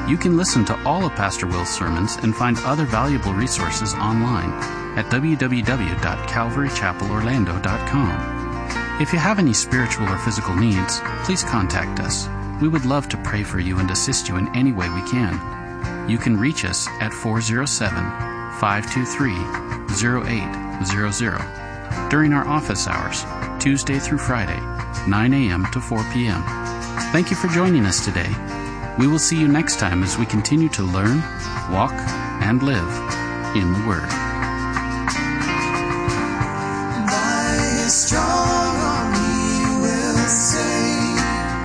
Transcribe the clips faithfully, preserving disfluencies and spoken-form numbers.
You can listen to all of Pastor Will's sermons and find other valuable resources online at w w w dot calvary chapel orlando dot com. If you have any spiritual or physical needs, please contact us. We would love to pray for you and assist you in any way we can. You can reach us at four oh seven, five two three, oh eight hundred during our office hours, Tuesday through Friday, nine a.m. to four p.m. Thank you for joining us today. We will see you next time as we continue to learn, walk, and live in the Word. Thy strong arm he will save.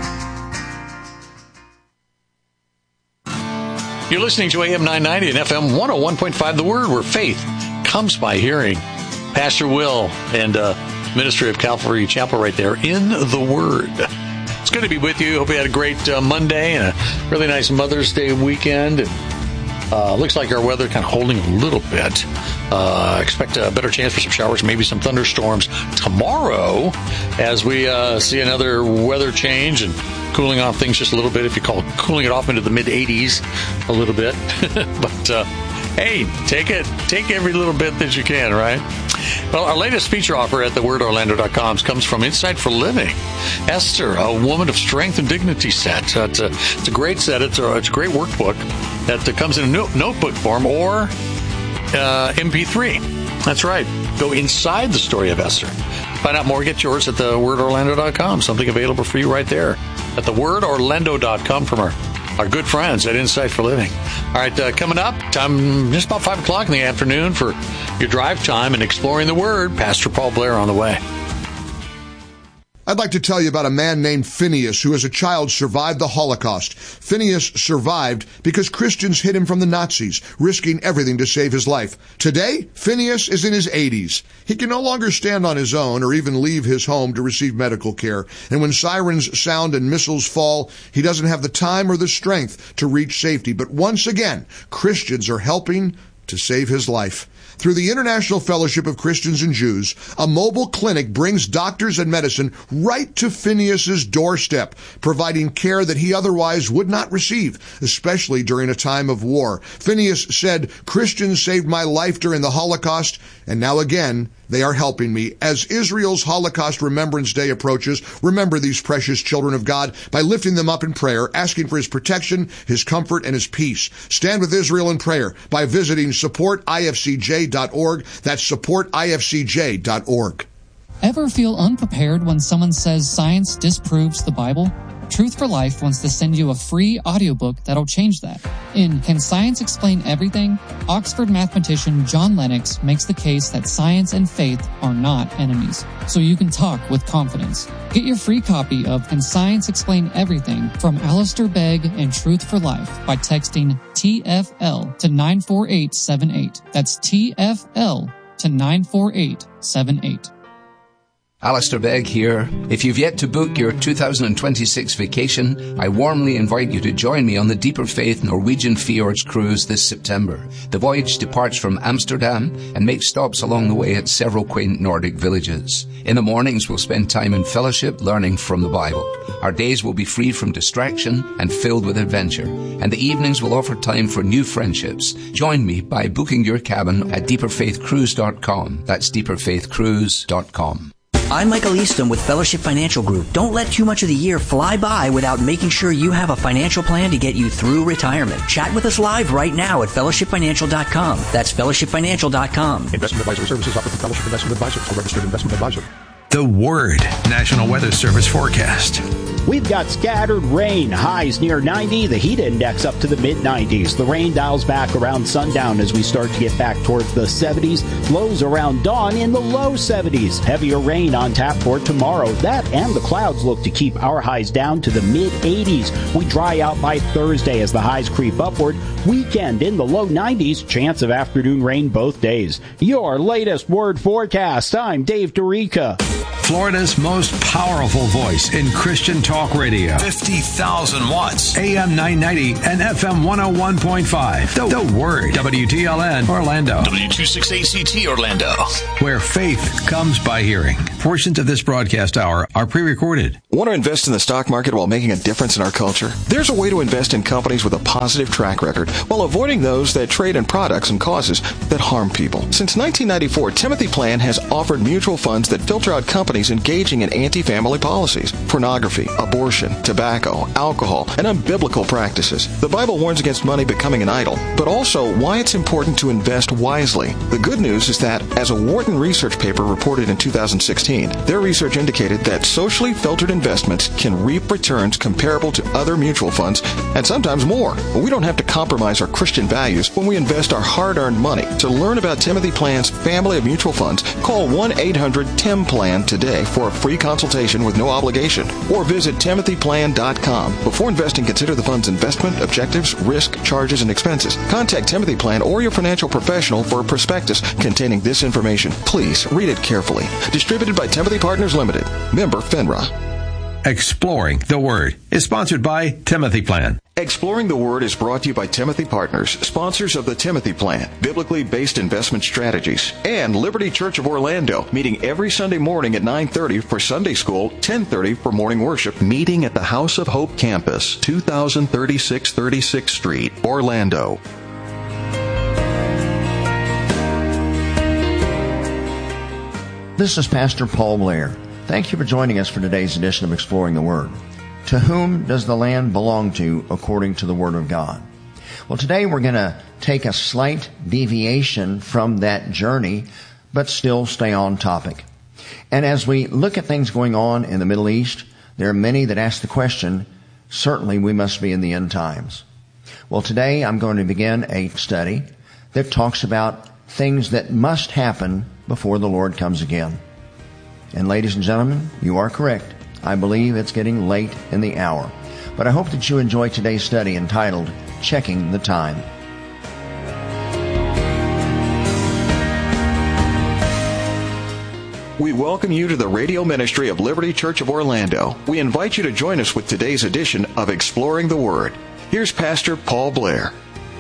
You're listening to A M nine ninety and F M one oh one point five, The Word, where faith comes by hearing. Pastor Will and uh, Ministry of Calvary Chapel right there in the Word. It's good to be with you. Hope you had a great uh, Monday and a really nice Mother's Day weekend. And uh, looks like our weather kind of holding a little bit. Uh, expect a better chance for some showers, maybe some thunderstorms tomorrow as we uh, see another weather change and cooling off things just a little bit, if you call cooling it off into the mid eighties a little bit. But uh, hey, take it, take every little bit that you can, right? Well, our latest feature offer at the word orlando dot com comes from Insight for Living. Esther, a woman of strength and dignity set. Uh, it's, a, it's a great set. It's a, it's a great workbook that uh, comes in a no- notebook form or uh, M P three. That's right. Go inside the story of Esther. Find out more. Get yours at the word orlando dot com. Something available for you right there at the word orlando dot com from our, our good friends at Insight for Living. All right, uh, coming up, time just about five o'clock in the afternoon for your drive time and exploring the Word. Pastor Paul Blair on the way. I'd like to tell you about a man named Phineas who as a child survived the Holocaust. Phineas survived because Christians hid him from the Nazis, risking everything to save his life. Today, Phineas is in his eighties. He can no longer stand on his own or even leave his home to receive medical care. And when sirens sound and missiles fall, he doesn't have the time or the strength to reach safety. But once again, Christians are helping to save his life. Through the International Fellowship of Christians and Jews, a mobile clinic brings doctors and medicine right to Phineas's doorstep, providing care that he otherwise would not receive, especially during a time of war. Phineas said, "Christians saved my life during the Holocaust, and now again, they are helping me." As Israel's Holocaust Remembrance Day approaches, remember these precious children of God by lifting them up in prayer, asking for his protection, his comfort, and his peace. Stand with Israel in prayer by visiting support I F C J dot org. That's support I F C J dot org. Ever feel unprepared when someone says science disproves the Bible? Truth for Life wants to send you a free audiobook that'll change that. In Can Science Explain Everything?, Oxford mathematician John Lennox makes the case that science and faith are not enemies, so you can talk with confidence. Get your free copy of Can Science Explain Everything from Alistair Begg and Truth for Life by texting T F L to nine four eight seven eight. That's T F L to nine four eight seven eight. Alistair Begg here. If you've yet to book your two thousand twenty-six vacation, I warmly invite you to join me on the Deeper Faith Norwegian Fjords cruise this September. The voyage departs from Amsterdam and makes stops along the way at several quaint Nordic villages. In the mornings, we'll spend time in fellowship learning from the Bible. Our days will be free from distraction and filled with adventure. And the evenings will offer time for new friendships. Join me by booking your cabin at deeper faith cruise dot com. That's deeper faith cruise dot com. I'm Michael Easton with Fellowship Financial Group. Don't let too much of the year fly by without making sure you have a financial plan to get you through retirement. Chat with us live right now at fellowship financial dot com. That's fellowship financial dot com. Investment advisory services offered through Fellowship Investment Advisors, a registered investment advisor. The Word National Weather Service forecast. We've got scattered rain, highs near ninety, the heat index up to the mid nineties. The rain dials back around sundown as we start to get back towards the seventies. Lows around dawn in the low seventies. Heavier rain on tap for tomorrow. That and the clouds look to keep our highs down to the mid eighties. We dry out by Thursday as the highs creep upward. Weekend in the low nineties. Chance of afternoon rain both days. Your latest Word forecast. I'm Dave DeRica. Florida's most powerful voice in Christian talk radio. fifty thousand watts. A M nine ninety and F M one oh one point five. The, the Word. W T L N Orlando. W twenty-six A C T Orlando. Where faith comes by hearing. Portions of this broadcast hour are pre-recorded. Want to invest in the stock market while making a difference in our culture? There's a way to invest in companies with a positive track record while avoiding those that trade in products and causes that harm people. Since nineteen ninety-four, Timothy Plan has offered mutual funds that filter out companies engaging in anti-family policies, pornography, abortion, tobacco, alcohol, and unbiblical practices. The Bible warns against money becoming an idol, but also why it's important to invest wisely. The good news is that, as a Wharton research paper reported in two thousand sixteen, their research indicated that socially filtered investments can reap returns comparable to other mutual funds, and sometimes more. But we don't have to compromise our Christian values when we invest our hard-earned money. To learn about Timothy Plan's family of mutual funds, call one eight hundred T I M Plan today for a free consultation with no obligation, or visit timothy plan dot com. Before investing, consider the fund's investment, objectives, risk, charges, and expenses. Contact Timothy Plan or your financial professional for a prospectus containing this information. Please read it carefully. Distributed by Timothy Partners Limited. Member FINRA. Exploring the Word is sponsored by Timothy Plan. Exploring the Word is brought to you by Timothy Partners, sponsors of the Timothy Plan, biblically based investment strategies, and Liberty Church of Orlando, meeting every Sunday morning at nine thirty for Sunday school, ten thirty for morning worship, meeting at the House of Hope campus, two thousand thirty-six thirty-sixth Street, Orlando. This is Pastor Paul Blair. Thank you for joining us for today's edition of Exploring the Word. To whom does the land belong to according to the Word of God? Well, today we're going to take a slight deviation from that journey, but still stay on topic. And as we look at things going on in the Middle East, there are many that ask the question, certainly we must be in the end times. Well, today I'm going to begin a study that talks about things that must happen before the Lord comes again. And ladies and gentlemen, you are correct. I believe it's getting late in the hour. But I hope that you enjoy today's study entitled, Checking the Time. We welcome you to the radio ministry of Liberty Church of Orlando. We invite you to join us with today's edition of Exploring the Word. Here's Pastor Paul Blair.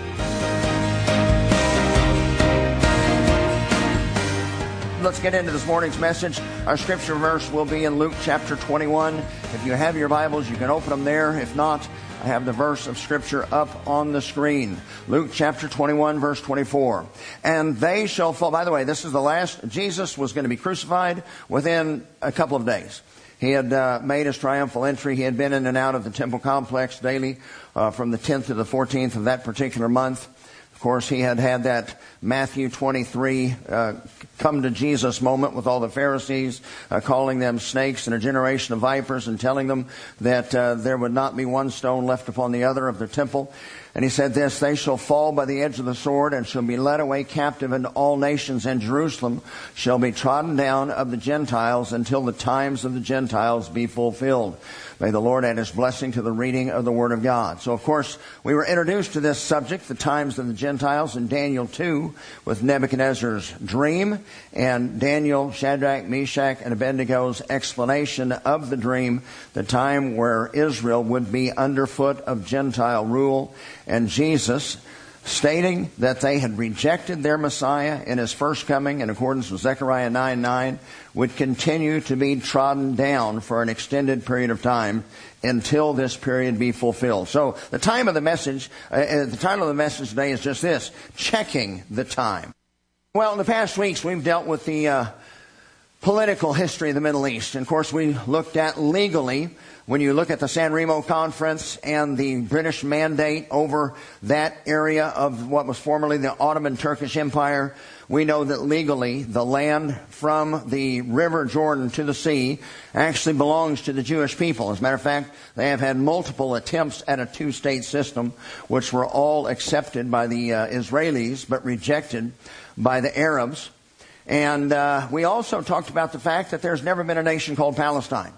Let's get into this morning's message. Our scripture verse will be in Luke chapter twenty-one. If you have your Bibles, you can open them there. If not, I have the verse of scripture up on the screen. Luke chapter twenty-one, verse twenty-four. And they shall fall. By the way, this is the last. Jesus was going to be crucified within a couple of days. He had uh, made his triumphal entry. He had been in and out of the temple complex daily uh, from the tenth to the fourteenth of that particular month. Of course, he had had that Matthew twenty-three uh, come to Jesus moment with all the Pharisees, uh, calling them snakes and a generation of vipers, and telling them that uh, there would not be one stone left upon the other of their temple. And he said this, they shall fall by the edge of the sword and shall be led away captive into all nations, and Jerusalem shall be trodden down of the Gentiles until the times of the Gentiles be fulfilled. May the Lord add his blessing to the reading of the Word of God. So, of course, we were introduced to this subject, the times of the Gentiles, in Daniel two with Nebuchadnezzar's dream, and Daniel, Shadrach, Meshach, and Abednego's explanation of the dream, the time where Israel would be underfoot of Gentile rule, and Jesus stating that they had rejected their Messiah in his first coming in accordance with Zechariah nine nine, would continue to be trodden down for an extended period of time until this period be fulfilled. So the time of the message, uh, the title of the message today is just this, Checking the Time. Well, in the past weeks we've dealt with the uh, political history of the Middle East. And of course we looked at legally, when you look at the San Remo Conference and the British mandate over that area of what was formerly the Ottoman Turkish Empire, we know that legally the land from the River Jordan to the sea actually belongs to the Jewish people. As a matter of fact, they have had multiple attempts at a two-state system, which were all accepted by the uh, Israelis but rejected by the Arabs. And uh, we also talked about the fact that there's never been a nation called Palestine.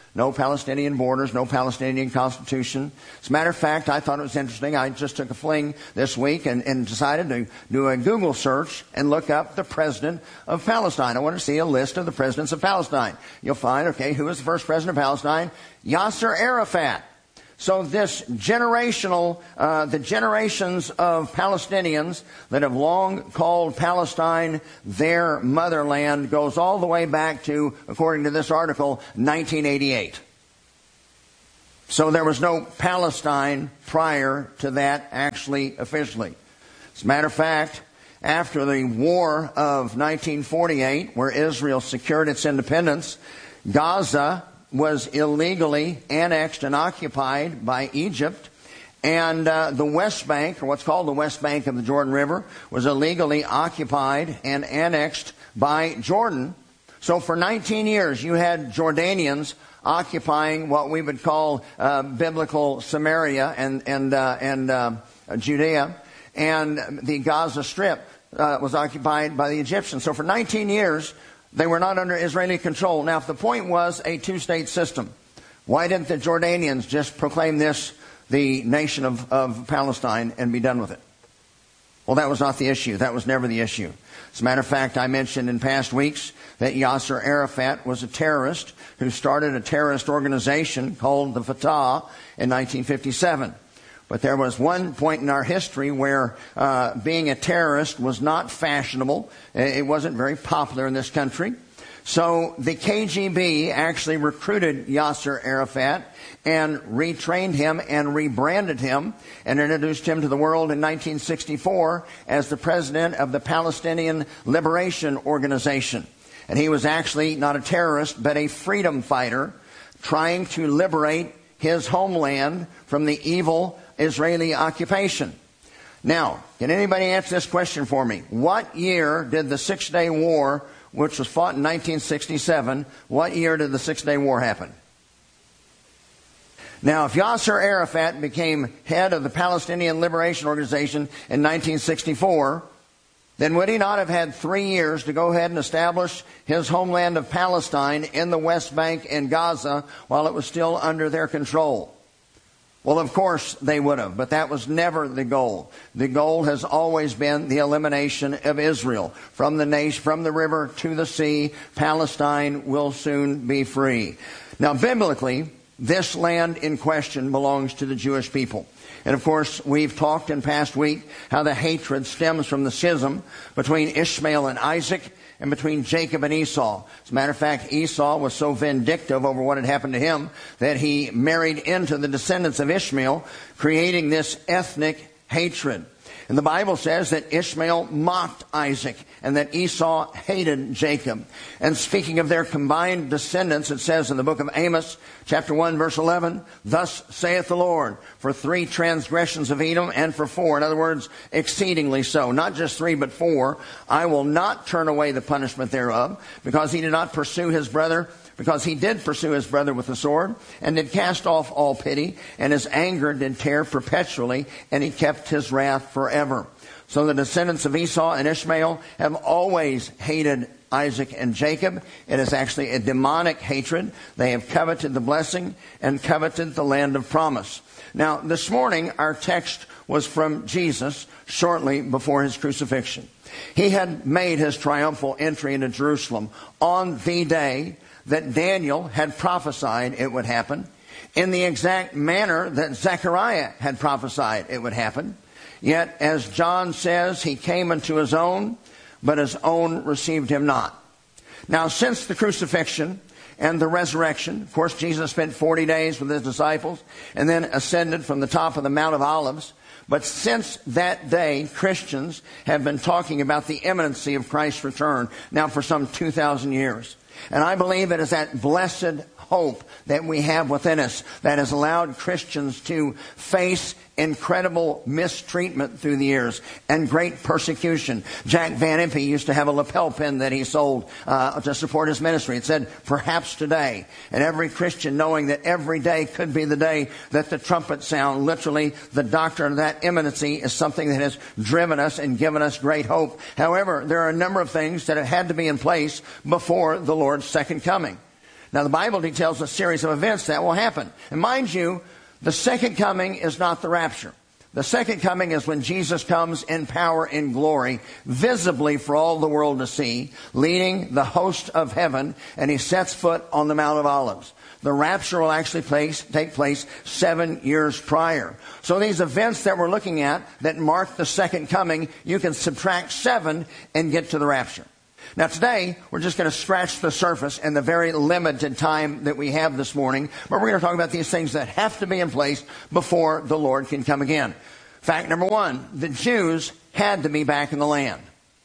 No Palestinian borders, no Palestinian constitution. As a matter of fact, I thought it was interesting. I just took a fling this week and, and decided to do a Google search and look up the president of Palestine. I want to see a list of the presidents of Palestine. You'll find, okay, who was the first president of Palestine? Yasser Arafat. So this generational, uh, the generations of Palestinians that have long called Palestine their motherland goes all the way back to, according to this article, nineteen eighty-eight. So there was no Palestine prior to that, actually, officially. As a matter of fact, after the war of nineteen forty-eight, where Israel secured its independence, Gaza was illegally annexed and occupied by Egypt, and uh, the West Bank, or what's called the West Bank of the Jordan River, was illegally occupied and annexed by Jordan. So for nineteen years, you had Jordanians occupying what we would call uh, biblical Samaria and and uh, and uh, Judea, and the Gaza Strip uh, was occupied by the Egyptians. So for nineteen years, they were not under Israeli control. Now, if the point was a two-state system, why didn't the Jordanians just proclaim this the nation of, of Palestine and be done with it? Well, that was not the issue. That was never the issue. As a matter of fact, I mentioned in past weeks that Yasser Arafat was a terrorist who started a terrorist organization called the Fatah in nineteen fifty-seven. But there was one point in our history where uh, being a terrorist was not fashionable. It wasn't very popular in this country. So the K G B actually recruited Yasser Arafat and retrained him and rebranded him and introduced him to the world in nineteen sixty-four as the president of the Palestinian Liberation Organization. And he was actually not a terrorist, but a freedom fighter trying to liberate his homeland from the evil Israeli occupation. Now, can anybody answer this question for me? What year did the Six-Day War, which was fought in nineteen sixty-seven, what year did the Six-Day War happen? Now, if Yasser Arafat became head of the Palestinian Liberation Organization in nineteen sixty-four, then would he not have had three years to go ahead and establish his homeland of Palestine in the West Bank and Gaza while it was still under their control? Well, of course they would have, but that was never the goal. The goal has always been the elimination of Israel. From the nation, from the river to the sea, Palestine will soon be free. Now, biblically, this land in question belongs to the Jewish people. And of course, we've talked in past week how the hatred stems from the schism between Ishmael and Isaac and between Jacob and Esau. As a matter of fact, Esau was so vindictive over what had happened to him that he married into the descendants of Ishmael, creating this ethnic hatred. And the Bible says that Ishmael mocked Isaac and that Esau hated Jacob. And speaking of their combined descendants, it says in the book of Amos, chapter one, verse eleven, "Thus saith the Lord, for three transgressions of Edom, and for four," in other words, exceedingly so, not just three but four, "I will not turn away the punishment thereof, because he did not pursue his brother, because he did pursue his brother with the sword, and did cast off all pity, and his anger did tear perpetually, and he kept his wrath forever." So the descendants of Esau and Ishmael have always hated Isaac and Jacob. It is actually a demonic hatred. They have coveted the blessing and coveted the land of promise. Now, this morning, our text was from Jesus shortly before his crucifixion. He had made his triumphal entry into Jerusalem on the day that Daniel had prophesied it would happen, in the exact manner that Zechariah had prophesied it would happen. Yet, as John says, he came unto his own, but his own received him not. Now, since the crucifixion and the resurrection, of course, Jesus spent forty days with his disciples and then ascended from the top of the Mount of Olives. But since that day, Christians have been talking about the imminency of Christ's return now for some two thousand years. And I believe it is that blessed hope that we have within us that has allowed Christians to face incredible mistreatment through the years and great persecution. Jack Van Impe used to have a lapel pin that he sold uh, to support his ministry. It said, "Perhaps today." And every Christian knowing that every day could be the day that the trumpet sound, literally the doctrine of that imminency, is something that has driven us and given us great hope. However, there are a number of things that have had to be in place before the Lord's second coming. Now, the Bible details a series of events that will happen. And mind you, the second coming is not the rapture. The second coming is when Jesus comes in power, in glory, visibly for all the world to see, leading the host of heaven, and he sets foot on the Mount of Olives. The rapture will actually place, take place seven years prior. So these events that we're looking at that mark the second coming, you can subtract seven and get to the rapture. Now today, we're just going to scratch the surface in the very limited time that we have this morning. But we're going to talk about these things that have to be in place before the Lord can come again. Fact number one, the Jews had to be back in the land.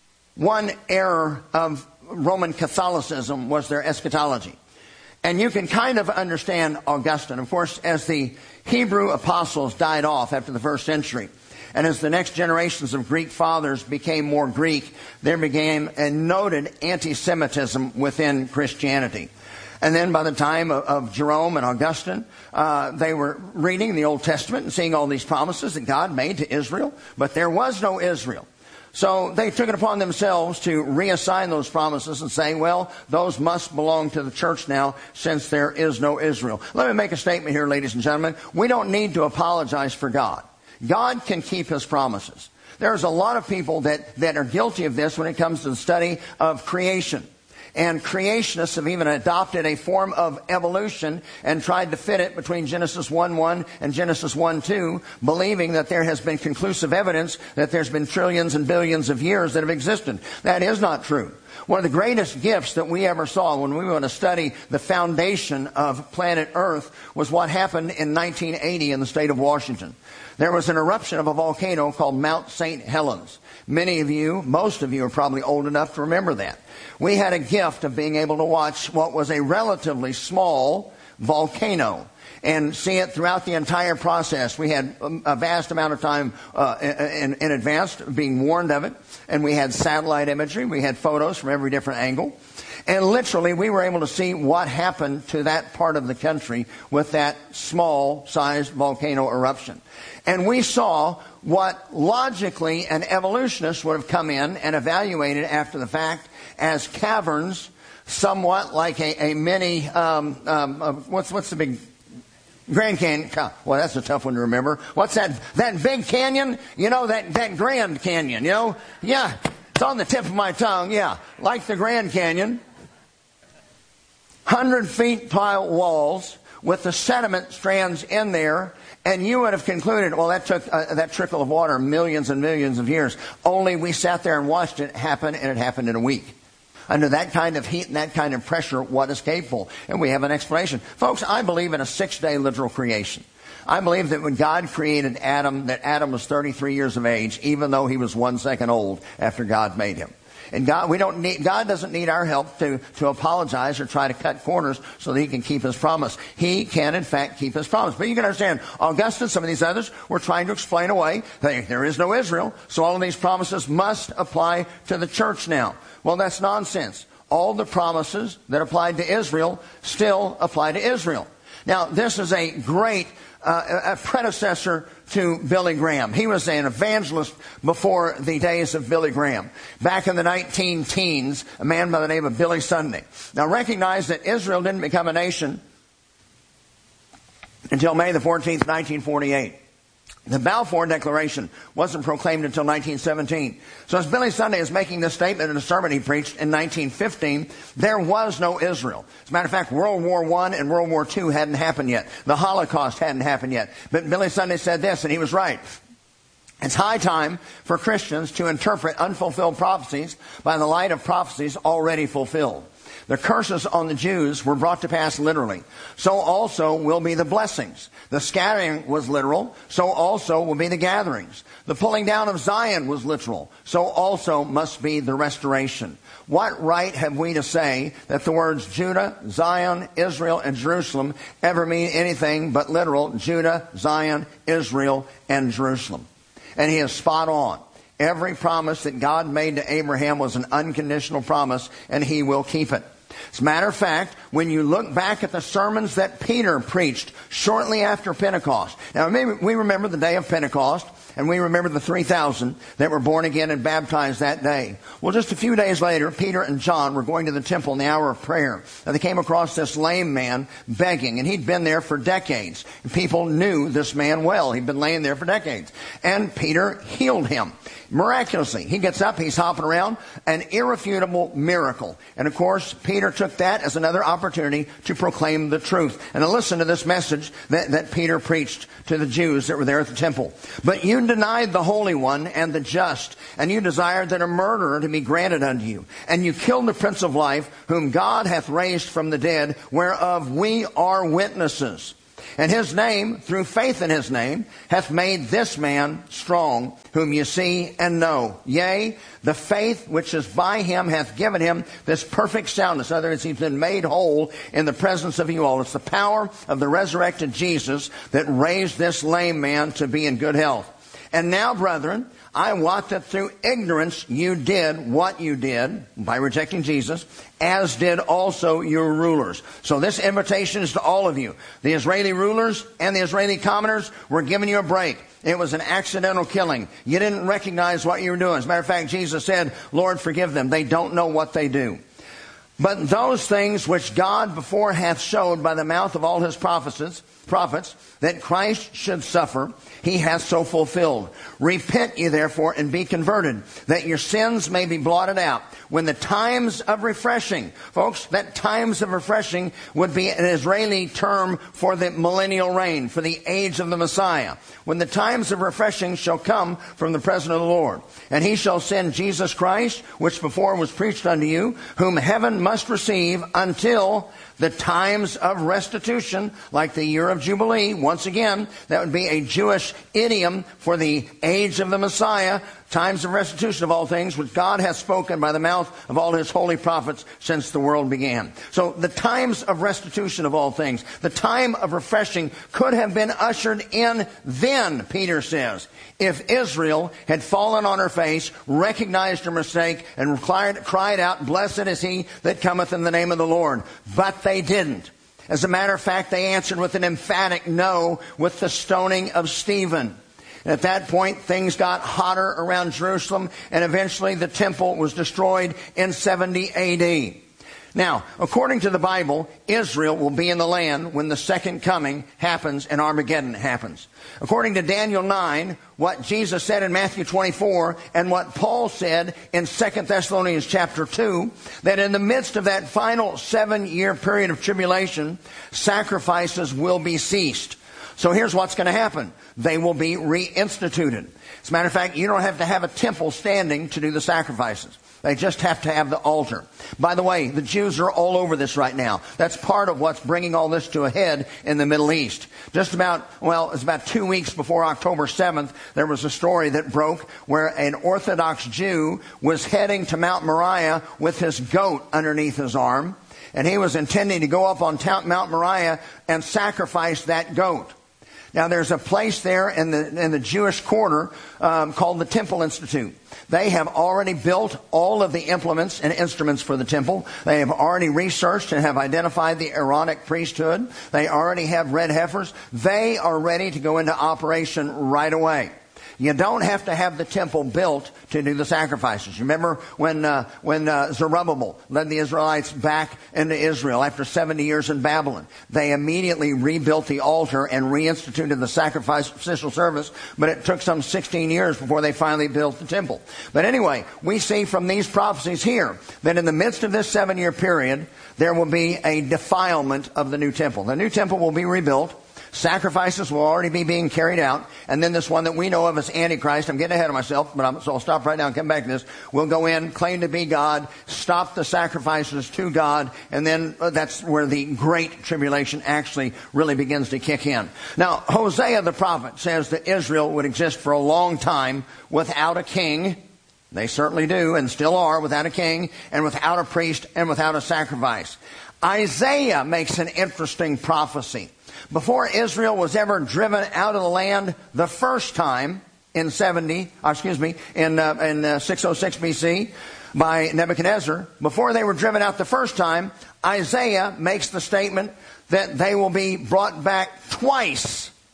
One error of Roman Catholicism was their eschatology. And you can kind of understand Augustine. Of course, as the Hebrew apostles died off after the first century, and as the next generations of Greek fathers became more Greek, there began a noted anti-Semitism within Christianity. And then by the time of, of Jerome and Augustine, uh, they were reading the Old Testament and seeing all these promises that God made to Israel, but there was no Israel. So they took it upon themselves to reassign those promises and say, well, those must belong to the church now since there is no Israel. Let me make a statement here, ladies and gentlemen. We don't need to apologize for God. God can keep his promises. There's a lot of people that, that are guilty of this when it comes to the study of creation. And creationists have even adopted a form of evolution and tried to fit it between Genesis one one and Genesis one two, believing that there has been conclusive evidence that there's been trillions and billions of years that have existed. That is not true. One of the greatest gifts that we ever saw when we went to study the foundation of planet Earth was what happened in nineteen eighty in the state of Washington. There was an eruption of a volcano called Mount Saint Helens. Many of you, most of you are probably old enough to remember that. We had a gift of being able to watch what was a relatively small volcano and see it throughout the entire process. We had a vast amount of time uh, in, in advance being warned of it, and we had satellite imagery. We had photos from every different angle. And literally, we were able to see what happened to that part of the country with that small-sized volcano eruption. And we saw what logically an evolutionist would have come in and evaluated after the fact as caverns, somewhat like a, a mini, um, um, uh, what's what's the big Grand Canyon? Well, that's a tough one to remember. What's that? That big canyon? You know, that, that Grand Canyon, you know? Yeah, it's on the tip of my tongue, yeah. Like the Grand Canyon. Hundred feet tall walls with the sediment strands in there, and you would have concluded, well, that took uh, that trickle of water millions and millions of years. Only we sat there and watched it happen, and it happened in a week. Under that kind of heat and that kind of pressure, what is capable? And we have an explanation. Folks, I believe in a six-day literal creation. I believe that when God created Adam, that Adam was thirty-three years of age, even though he was one second old after God made him. And God, we don't need, God doesn't need our help to, to apologize or try to cut corners so that he can keep his promise. He can, in fact, keep his promise. But you can understand, Augustine, some of these others, were trying to explain away that there is no Israel, so all of these promises must apply to the church now. Well, that's nonsense. All the promises that applied to Israel still apply to Israel. Now, this is a great uh, a predecessor to Billy Graham. He was an evangelist before the days of Billy Graham. Back in the nineteen teens, a man by the name of Billy Sunday. Now, recognize that Israel didn't become a nation until May the fourteenth, nineteen forty-eight. The Balfour Declaration wasn't proclaimed until nineteen seventeen. So as Billy Sunday is making this statement in a sermon he preached in nineteen fifteen, there was no Israel. As a matter of fact, World War One and World War Two hadn't happened yet. The Holocaust hadn't happened yet. But Billy Sunday said this, and he was right. It's high time for Christians to interpret unfulfilled prophecies by the light of prophecies already fulfilled. The curses on the Jews were brought to pass literally. So also will be the blessings. The scattering was literal. So also will be the gatherings. The pulling down of Zion was literal. So also must be the restoration. What right have we to say that the words Judah, Zion, Israel, and Jerusalem ever mean anything but literal Judah, Zion, Israel, and Jerusalem? And he is spot on. Every promise that God made to Abraham was an unconditional promise, and he will keep it. As a matter of fact, when you look back at the sermons that Peter preached shortly after Pentecost. Now, maybe we remember the day of Pentecost, And we remember the three thousand that were born again and baptized that day. Well, just a few days later, Peter and John were going to the temple in the hour of prayer. And they came across this lame man begging. And he'd been there for decades. And people knew this man well. He'd been laying there for decades. And Peter healed him. Miraculously, he gets up, he's hopping around, an irrefutable miracle. And of course, Peter took that as another opportunity to proclaim the truth. And to listen to this message that, that Peter preached to the Jews that were there at the temple. But you denied the Holy One and the just, and you desired that a murderer to be granted unto you. And you killed the Prince of Life, whom God hath raised from the dead, whereof we are witnesses. And his name, through faith in his name, hath made this man strong, whom you see and know. Yea, the faith which is by him hath given him this perfect soundness. In other words, he's been made whole in the presence of you all. It's the power of the resurrected Jesus that raised this lame man to be in good health. And now, brethren, I wot that through ignorance you did what you did by rejecting Jesus, as did also your rulers. So this invitation is to all of you. The Israeli rulers and the Israeli commoners were giving you a break. It was an accidental killing. You didn't recognize what you were doing. As a matter of fact, Jesus said, Lord, forgive them. They don't know what they do. But those things which God before hath showed by the mouth of all his prophets, prophets, that Christ should suffer, he hath so fulfilled. Repent ye therefore and be converted, that your sins may be blotted out, when the times of refreshing, folks, that times of refreshing would be an Israeli term for the millennial reign, for the age of the Messiah. When the times of refreshing shall come from the presence of the Lord. And he shall send Jesus Christ, which before was preached unto you, whom heaven must receive until the times of restitution, like the year of Jubilee. Once again, that would be a Jewish idiom for the age of the Messiah, times of restitution of all things, which God hath spoken by the mouth of all his holy prophets since the world began. So the times of restitution of all things, the time of refreshing could have been ushered in then, Peter says, if Israel had fallen on her face, recognized her mistake, and cried out, blessed is he that cometh in the name of the Lord. But they didn't. As a matter of fact, they answered with an emphatic no with the stoning of Stephen. And at that point, things got hotter around Jerusalem, and eventually the temple was destroyed in seventy A D. Now, according to the Bible, Israel will be in the land when the second coming happens and Armageddon happens. According to Daniel nine, what Jesus said in Matthew twenty-four, and what Paul said in Second Thessalonians chapter two, that in the midst of that final seven-year period of tribulation, sacrifices will be ceased. So here's what's going to happen. They will be reinstituted. As a matter of fact, you don't have to have a temple standing to do the sacrifices. They just have to have the altar. By the way, the Jews are all over this right now. That's part of what's bringing all this to a head in the Middle East. Just about, well, it's about two weeks before October seventh, there was a story that broke where an Orthodox Jew was heading to Mount Moriah with his goat underneath his arm. And he was intending to go up on Mount Moriah and sacrifice that goat. Now, there's a place there in the in the Jewish quarter um, called the Temple Institute. They have already built all of the implements and instruments for the temple. They have already researched and have identified the Aaronic priesthood. They already have red heifers. They are ready to go into operation right away. You don't have to have the temple built to do the sacrifices. You remember when uh, when uh, Zerubbabel led the Israelites back into Israel after seventy years in Babylon. They immediately rebuilt the altar and reinstituted the sacrificial service, but it took some sixteen years before they finally built the temple. But anyway, we see from these prophecies here that in the midst of this seven-year period, there will be a defilement of the new temple. The new temple will be rebuilt. Sacrifices will already be being carried out. And then this one that we know of as Antichrist, I'm getting ahead of myself, but I'm, so I'll stop right now and come back to this, will go in, claim to be God, stop the sacrifices to God, and then that's where the Great Tribulation actually really begins to kick in. Now, Hosea the prophet says that Israel would exist for a long time without a king. They certainly do, and still are, without a king, and without a priest, and without a sacrifice. Isaiah makes an interesting prophecy. Before Israel was ever driven out of the land the first time in seventy, excuse me, in uh, in uh, six oh six B C by Nebuchadnezzar, before they were driven out the first time, Isaiah makes the statement that they will be brought back twice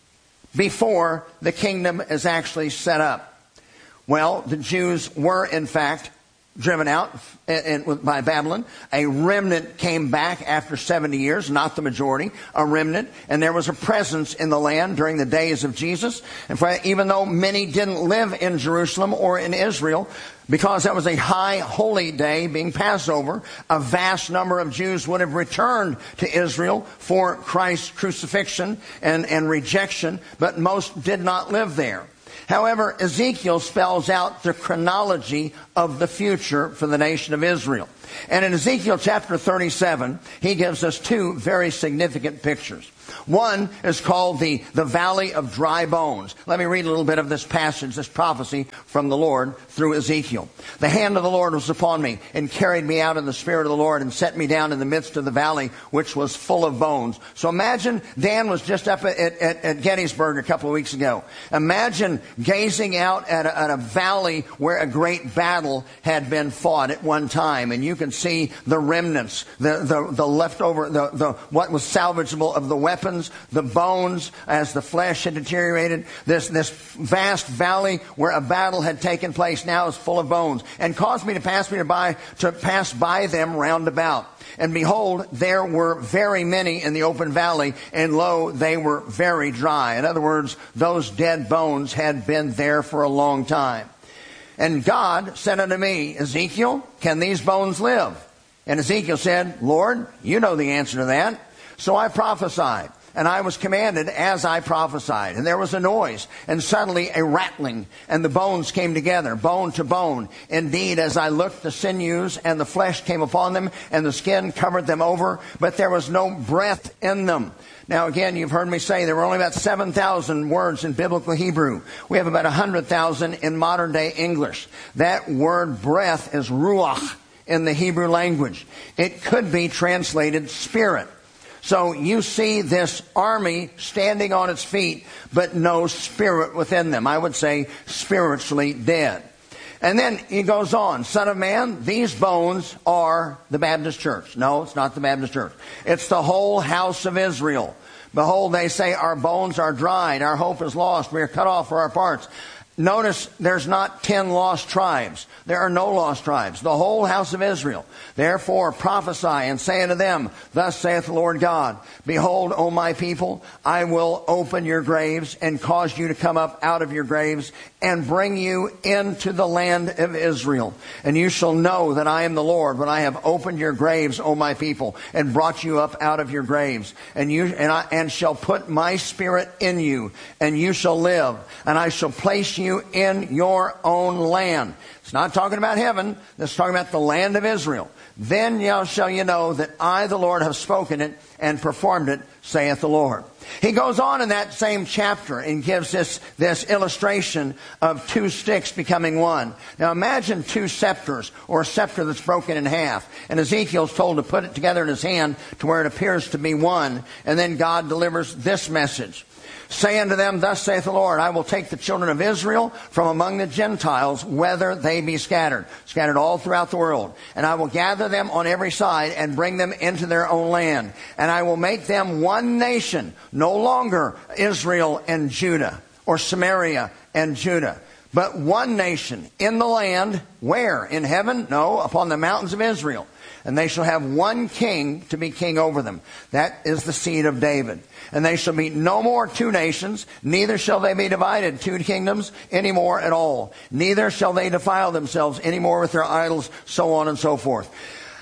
before the kingdom is actually set up. Well, the Jews were, in fact, driven out in, in, by Babylon. A remnant came back after seventy years, not the majority, a remnant. And there was a presence in the land during the days of Jesus. And for, even though many didn't live in Jerusalem or in Israel, because that was a high holy day, being Passover, a vast number of Jews would have returned to Israel for Christ's crucifixion and, and rejection, but most did not live there. However, Ezekiel spells out the chronology of the future for the nation of Israel. And in Ezekiel chapter thirty-seven, he gives us two very significant pictures. One is called the, the Valley of Dry Bones. Let me read a little bit of this passage, this prophecy from the Lord through Ezekiel. The hand of the Lord was upon me and carried me out in the spirit of the Lord and set me down in the midst of the valley, which was full of bones. So imagine, Dan was just up at, at, at Gettysburg a couple of weeks ago. Imagine gazing out at a, at a valley where a great battle had been fought at one time. And you can see the remnants, the, the, the leftover, the, the, what was salvageable of the weapons, the bones as the flesh had deteriorated. This, this vast valley where a battle had taken place now is full of bones, and caused me to pass me by, to pass by them round about. And behold, there were very many in the open valley, and lo, they were very dry. In other words, those dead bones had been there for a long time. And God said unto me, Ezekiel, can these bones live? And Ezekiel said, Lord, you know the answer to that. So I prophesied. And I was commanded as I prophesied. And there was a noise, and suddenly a rattling, and the bones came together, bone to bone. Indeed, as I looked, the sinews and the flesh came upon them, and the skin covered them over, but there was no breath in them. Now, again, you've heard me say there were only about seven thousand words in biblical Hebrew. We have about one hundred thousand in modern-day English. That word breath is ruach in the Hebrew language. It could be translated spirit. So you see this army standing on its feet, but no spirit within them. I would say spiritually dead. And then he goes on, Son of man, these bones are the Baptist church. No, it's not the Baptist church. It's the whole house of Israel. Behold, they say, our bones are dried, our hope is lost, we are cut off for our parts. Notice there's not ten lost tribes. There are no lost tribes. The whole house of Israel. Therefore prophesy and say unto them, Thus saith the Lord God, Behold, O my people, I will open your graves and cause you to come up out of your graves and bring you into the land of Israel. And you shall know that I am the Lord when I have opened your graves, O my people, and brought you up out of your graves. And you and I and shall put my spirit in you, and you shall live, and I shall place you in your own land. It's not talking about heaven. It's talking about the land of Israel. Then shall you know that I, the Lord, have spoken it and performed it, saith the Lord. He goes on in that same chapter and gives this, this illustration of two sticks becoming one. Now imagine two scepters, or a scepter that's broken in half. And Ezekiel's told to put it together in his hand to where it appears to be one. And then God delivers this message. Say unto them, Thus saith the Lord, I will take the children of Israel from among the Gentiles, whether they be scattered, scattered all throughout the world. And I will gather them on every side and bring them into their own land. And I will make them one nation, no longer Israel and Judah, or Samaria and Judah, but one nation in the land. Where? In heaven? No, upon the mountains of Israel. And they shall have one king to be king over them. That is the seed of David. And they shall be no more two nations, neither shall they be divided two kingdoms any more at all. Neither shall they defile themselves any more with their idols, so on and so forth.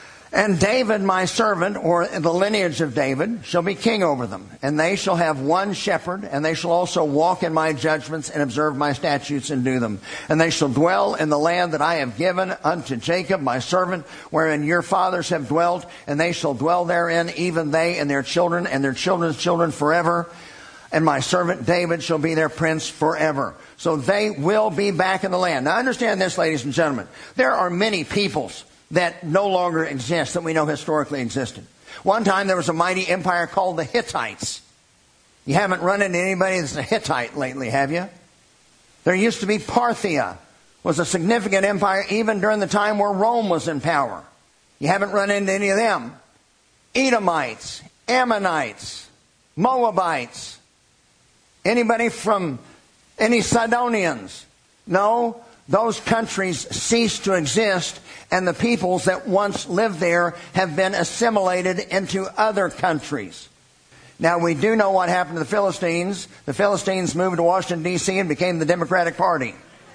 And David, my servant, or the lineage of David, shall be king over them. And they shall have one shepherd, and they shall also walk in my judgments and observe my statutes and do them. And they shall dwell in the land that I have given unto Jacob, my servant, wherein your fathers have dwelt. And they shall dwell therein, even they and their children and their children's children forever. And my servant David shall be their prince forever. So they will be back in the land. Now understand this, ladies and gentlemen. There are many peoples that no longer exist, that we know historically existed. One time there was a mighty empire called the Hittites. You haven't run into anybody that's a Hittite lately, have you? There used to be Parthia, was a significant empire even during the time where Rome was in power. You haven't run into any of them. Edomites, Ammonites, Moabites. Anybody from any Sidonians? No. Those countries ceased to exist, and the peoples that once lived there have been assimilated into other countries. Now, we do know what happened to the Philistines. The Philistines moved to Washington, D C and became the Democratic Party.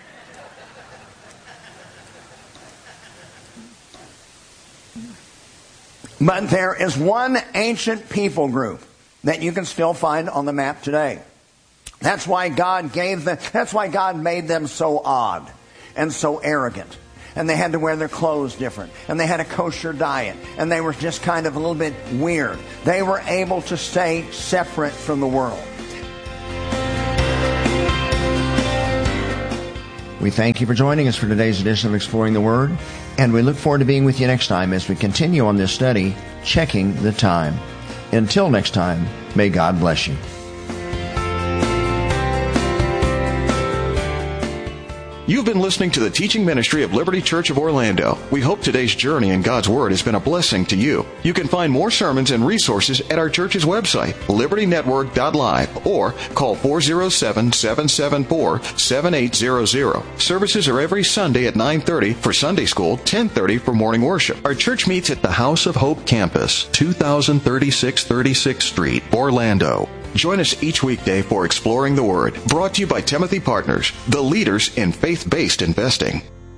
But there is one ancient people group that you can still find on the map today. That's why God gave them, that's why God made them so odd and so arrogant. And they had to wear their clothes different. And they had a kosher diet. And they were just kind of a little bit weird. They were able to stay separate from the world. We thank you for joining us for today's edition of Exploring the Word. And we look forward to being with you next time as we continue on this study, Checking the Time. Until next time, may God bless you. You've been listening to the teaching ministry of Liberty Church of Orlando. We hope today's journey in God's Word has been a blessing to you. You can find more sermons and resources at our church's website, liberty network dot live, or call four oh seven, seven seven four, seven eight zero zero. Services are every Sunday at nine thirty for Sunday school, ten thirty for morning worship. Our church meets at the House of Hope campus, two thousand thirty-six thirty-sixth Street, Orlando. Join us each weekday for Exploring the Word, brought to you by Timothy Partners, the leaders in faith-based investing.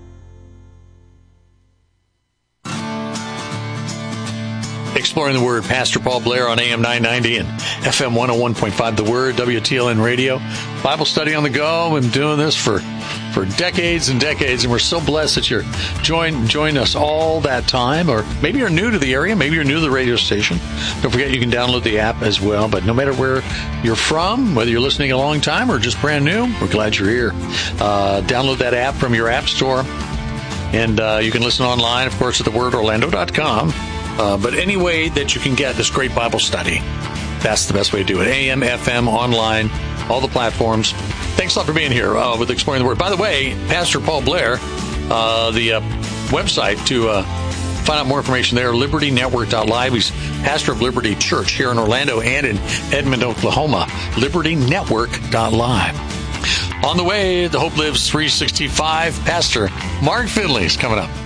Exploring the Word, Pastor Paul Blair on A M nine ninety and F M one oh one point five, The Word, W T L N Radio. Bible study on the go. We've been doing this for, for decades and decades, and we're so blessed that you're join join us all that time. Or maybe you're new to the area. Maybe you're new to the radio station. Don't forget you can download the app as well. But no matter where you're from, whether you're listening a long time or just brand new, we're glad you're here. Uh, download that app from your app store. And uh, you can listen online, of course, at the word orlando dot com. Uh, but any way that you can get this great Bible study, that's the best way to do it. A M, F M, online, all the platforms. Thanks a lot for being here uh, with Exploring the Word. By the way, Pastor Paul Blair, uh, the uh, website to uh, find out more information there, liberty network dot live. He's pastor of Liberty Church here in Orlando and in Edmond, Oklahoma. liberty network dot live. On the way, the Hope Lives three sixty-five. Pastor Mark Finley is coming up.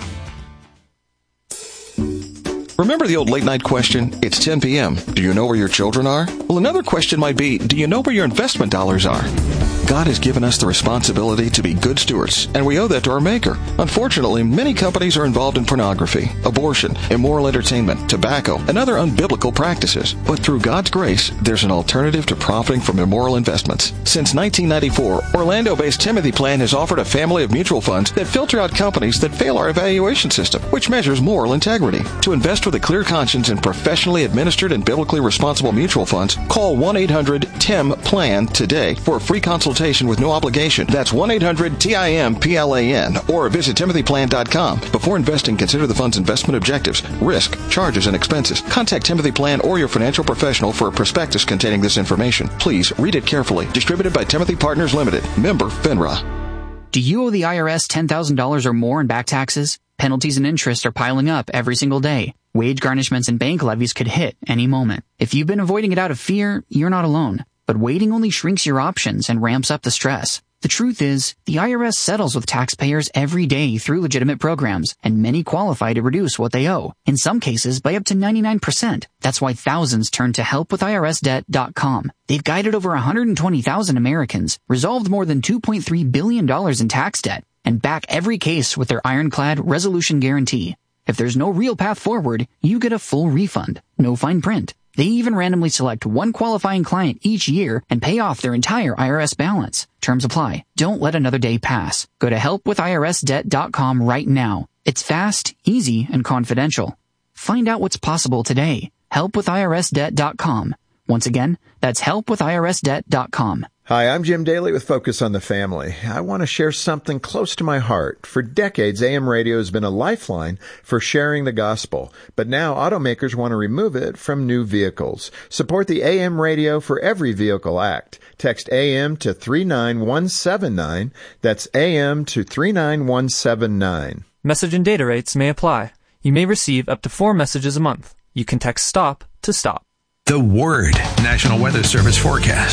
Remember the old late-night question, it's ten p.m., do you know where your children are? Well, another question might be, do you know where your investment dollars are? God has given us the responsibility to be good stewards, and we owe that to our Maker. Unfortunately, many companies are involved in pornography, abortion, immoral entertainment, tobacco, and other unbiblical practices. But through God's grace, there's an alternative to profiting from immoral investments. Since nineteen ninety-four, Orlando-based Timothy Plan has offered a family of mutual funds that filter out companies that fail our evaluation system, which measures moral integrity. To invest with a clear conscience in professionally administered and biblically responsible mutual funds, call one eight hundred T I M P L A N today for a free consultation with no obligation. That's one eight hundred T I M P L A N, or visit timothy plan dot com. Before investing, consider the fund's investment objectives, risk, charges, and expenses. Contact Timothy Plan or your financial professional for a prospectus containing this information. Please read it carefully. Distributed by Timothy Partners Limited. Member FINRA. Do you owe the I R S ten thousand dollars or more in back taxes? Penalties and interest are piling up every single day. Wage garnishments and bank levies could hit any moment. If you've been avoiding it out of fear, you're not alone. But waiting only shrinks your options and ramps up the stress. The truth is, the I R S settles with taxpayers every day through legitimate programs, and many qualify to reduce what they owe, in some cases by up to ninety-nine percent. That's why thousands turn to help with I R S debt dot com. They've guided over one hundred twenty thousand Americans, resolved more than two point three billion dollars in tax debt, and back every case with their ironclad resolution guarantee. If there's no real path forward, you get a full refund, no fine print. They even randomly select one qualifying client each year and pay off their entire I R S balance. Terms apply. Don't let another day pass. Go to help with I R S debt dot com right now. It's fast, easy, and confidential. Find out what's possible today. help with I R S debt dot com. Once again, that's help with I R S debt dot com. Hi, I'm Jim Daly with Focus on the Family. I want to share something close to my heart. For decades, A M radio has been a lifeline for sharing the gospel, but now automakers want to remove it from new vehicles. Support the A M Radio for Every Vehicle Act. Text A M to three nine one seven nine. That's A M to three nine one seven nine. Message and data rates may apply. You may receive up to four messages a month. You can text STOP to STOP. The Word National Weather Service forecast.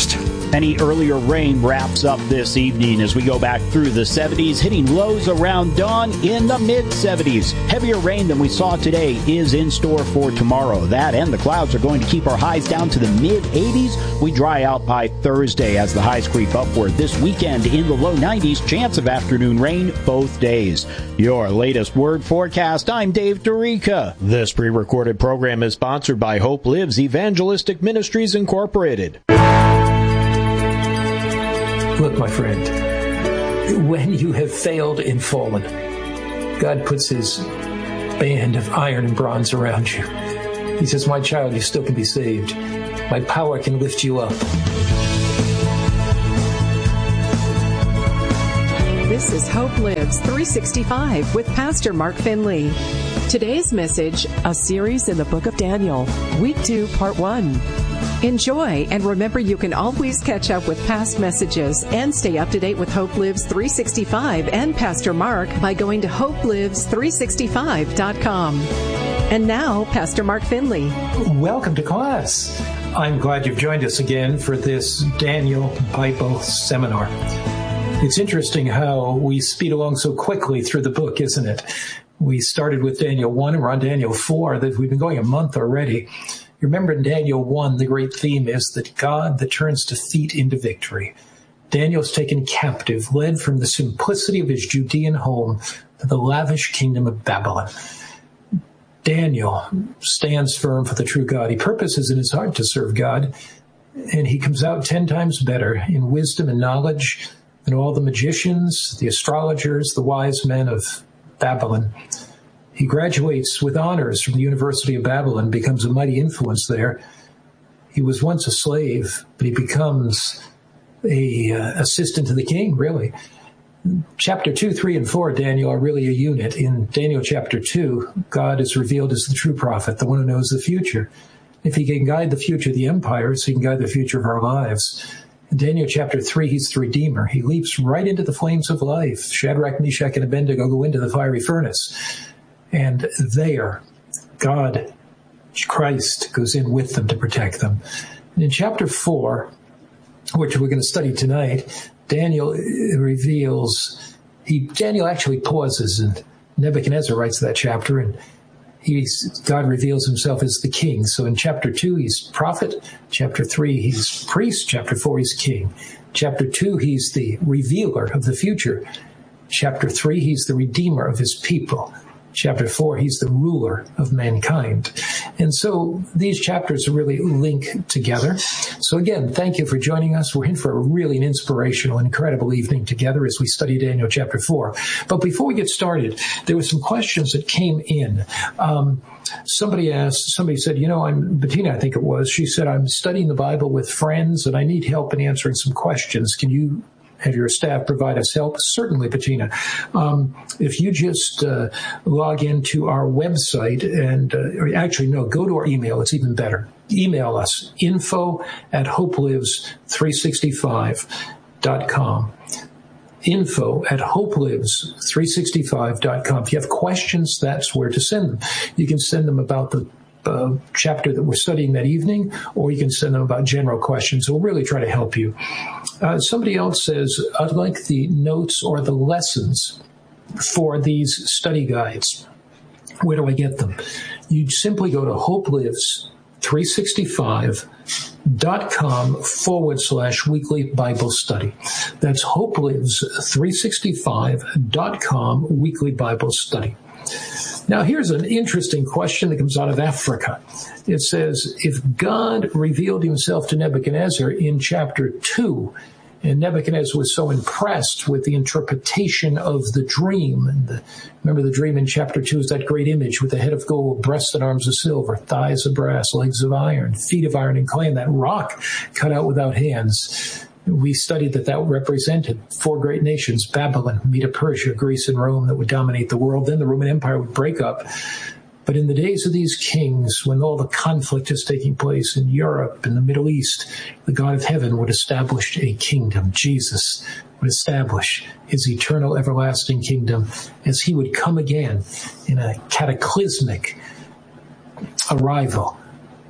Any earlier rain wraps up this evening as we go back through the seventies, hitting lows around dawn in the mid-seventies. Heavier rain than we saw today is in store for tomorrow. That and the clouds are going to keep our highs down to the mid-eighties. We dry out by Thursday as the highs creep upward. This weekend in the low nineties, chance of afternoon rain both days. Your latest word forecast, I'm Dave Dorica. This pre-recorded program is sponsored by Hope Lives Evangelistic Ministries Incorporated. Look, my friend, when you have failed and fallen, God puts his band of iron and bronze around you. He says, my child, you still can be saved. My power can lift you up. This is Hope Lives three sixty-five with Pastor Mark Finley. Today's message, a series in the book of Daniel, week two, part one. Enjoy, and remember you can always catch up with past messages and stay up to date with Hope Lives three sixty-five and Pastor Mark by going to hope lives three sixty-five dot com. And now, Pastor Mark Finley. Welcome to class. I'm glad you've joined us again for this Daniel Bible seminar. It's interesting how we speed along so quickly through the book, isn't it? We started with Daniel one and we're on Daniel four. That we've been going a month already. You remember in Daniel one, the great theme is that God that turns defeat into victory. Daniel's taken captive, led from the simplicity of his Judean home to the lavish kingdom of Babylon. Daniel stands firm for the true God. He purposes in his heart to serve God, and he comes out ten times better in wisdom and knowledge than all the magicians, the astrologers, the wise men of Babylon. He graduates with honors from the University of Babylon, becomes a mighty influence there. He was once a slave, but he becomes a uh, assistant to the king, really. Chapter two, three, and four, Daniel are really a unit. In Daniel chapter two, God is revealed as the true prophet, the one who knows the future. If he can guide the future of the empires, he can guide the future of our lives. In Daniel chapter three, he's the Redeemer. He leaps right into the flames of life. Shadrach, Meshach, and Abednego go into the fiery furnace. And there, God, Christ, goes in with them to protect them. And in chapter four, which we're going to study tonight, Daniel reveals, he Daniel actually pauses, and Nebuchadnezzar writes that chapter, and he's, God reveals himself as the king. So in chapter two, he's prophet. Chapter three, he's priest. Chapter four, he's king. Chapter two, he's the revealer of the future. Chapter three, he's the redeemer of his people. Chapter four, he's the ruler of mankind. And so these chapters really link together. So again, thank you for joining us. We're in for a really an inspirational, incredible evening together as we study Daniel chapter four. But before we get started, there were some questions that came in. Um, somebody asked, somebody said, you know, I'm, Bettina, I think it was, she said, I'm studying the Bible with friends and I need help in answering some questions. Can you have your staff provide us help? Certainly, Bettina. Um, if you just uh, log into our website and, uh, or actually, no, go to our email. It's even better. Email us, info at hope lives three sixty-five dot com. Info at hope lives three sixty-five dot com. If you have questions, that's where to send them. You can send them about the Uh, chapter that we're studying that evening, or you can send them about general questions. We'll really try to help you. Uh, somebody else says, I'd like the notes or the lessons for these study guides. Where do I get them? You simply go to hope lives three sixty-five dot com forward slash weekly Bible study. That's hope lives three sixty-five dot com weekly Bible study. Now, here's an interesting question that comes out of Africa. It says, if God revealed himself to Nebuchadnezzar in chapter two, and Nebuchadnezzar was so impressed with the interpretation of the dream, and the, remember the dream in chapter two is that great image with the head of gold, breast and arms of silver, thighs of brass, legs of iron, feet of iron and clay, and that rock cut out without hands. We studied that that represented four great nations, Babylon, Medo-Persia, Greece, and Rome, that would dominate the world. Then the Roman Empire would break up. But in the days of these kings, when all the conflict is taking place in Europe and the Middle East, the God of heaven would establish a kingdom. Jesus would establish his eternal, everlasting kingdom as he would come again in a cataclysmic arrival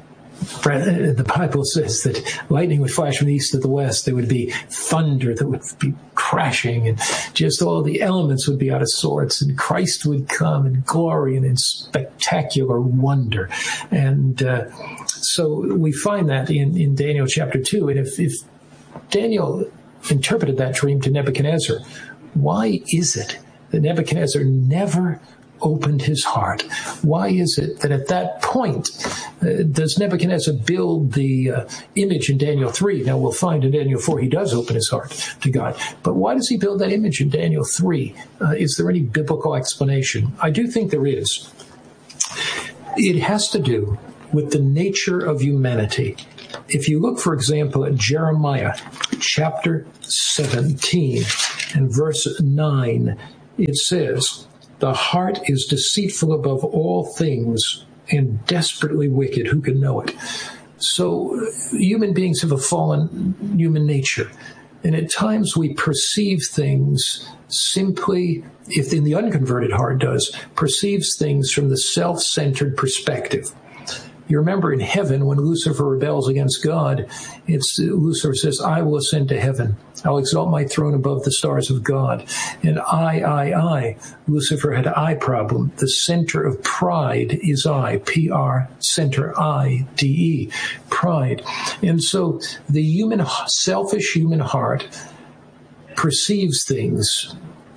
the Bible says that lightning would flash from the east to the west. There would be thunder that would be crashing, and just all the elements would be out of sorts, and Christ would come in glory and in spectacular wonder. And uh, so we find that in, in Daniel chapter two. And if, if Daniel interpreted that dream to Nebuchadnezzar, why is it that Nebuchadnezzar never opened his heart? Why is it that at that point uh, does Nebuchadnezzar build the uh, image in Daniel three? Now we'll find in Daniel four he does open his heart to God. But why does he build that image in Daniel three? Uh, is there any biblical explanation? I do think there is. It has to do with the nature of humanity. If you look, for example, at Jeremiah chapter seventeen and verse nine, it says, "The heart is deceitful above all things and desperately wicked. Who can know it?" So human beings have a fallen human nature. And at times we perceive things simply, if in the unconverted heart does, perceives things from the self-centered perspective. You remember in heaven when Lucifer rebels against God, it's Lucifer says, "I will ascend to heaven. I'll exalt my throne above the stars of God." And I, I, I, Lucifer had I problem. The center of pride is I, P R, center, I, D E, pride. And so the human, selfish human heart perceives things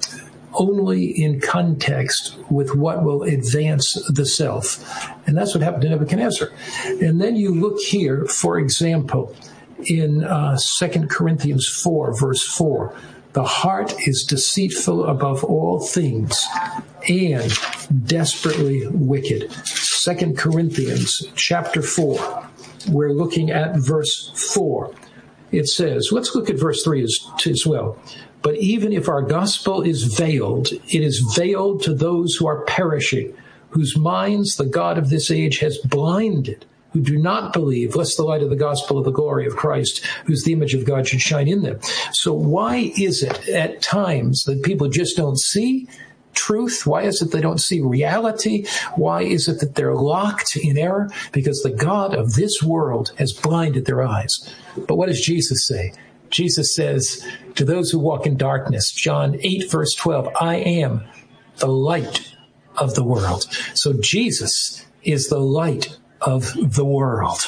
only in context with what will advance the self. And that's what happened to Nebuchadnezzar. And then you look here, for example, in uh, Second Corinthians four, verse four, "The heart is deceitful above all things and desperately wicked." Second Corinthians chapter four, we're looking at verse four. It says, let's look at verse three as, as well. "But even if our gospel is veiled, it is veiled to those who are perishing, whose minds the God of this age has blinded, who do not believe, lest the light of the gospel of the glory of Christ, whose the image of God, should shine in them." So why is it at times that people just don't see truth? Why is it they don't see reality? Why is it that they're locked in error? Because the God of this world has blinded their eyes. But what does Jesus say? Jesus says to those who walk in darkness, John eight, verse twelve, "I am the light of the world." So Jesus is the light of the world.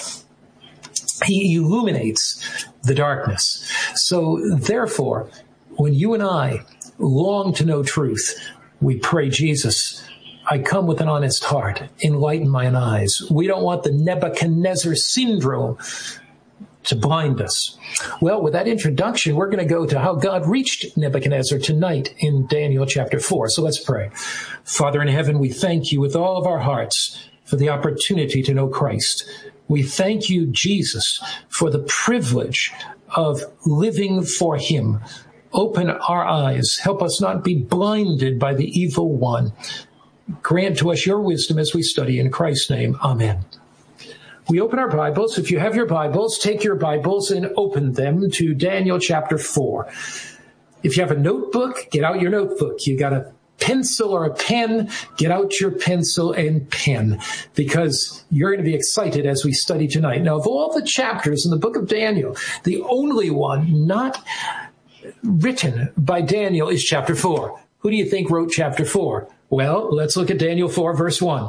He illuminates the darkness. So therefore, when you and I long to know truth, we pray, "Jesus, I come with an honest heart. Enlighten mine eyes." We don't want the Nebuchadnezzar syndrome to blind us. Well, with that introduction, we're going to go to how God reached Nebuchadnezzar tonight in Daniel chapter four. So let's pray. Father in heaven, we thank you with all of our hearts for the opportunity to know Christ. We thank you, Jesus, for the privilege of living for him. Open our eyes. Help us not be blinded by the evil one. Grant to us your wisdom as we study. In Christ's name, amen. We open our Bibles. If you have your Bibles, take your Bibles and open them to Daniel chapter four. If you have a notebook, get out your notebook. You got a pencil or a pen, get out your pencil and pen, because you're going to be excited as we study tonight. Now, of all the chapters in the book of Daniel, the only one not written by Daniel is chapter four. Who do you think wrote chapter four? Well, let's look at Daniel four, verse one.